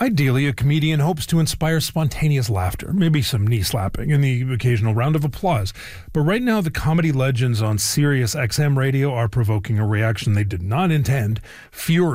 Ideally, a comedian hopes to inspire spontaneous laughter, maybe some knee slapping, and the occasional round of applause. But right now, the comedy legends on Sirius XM radio are provoking a reaction they did not intend: fury.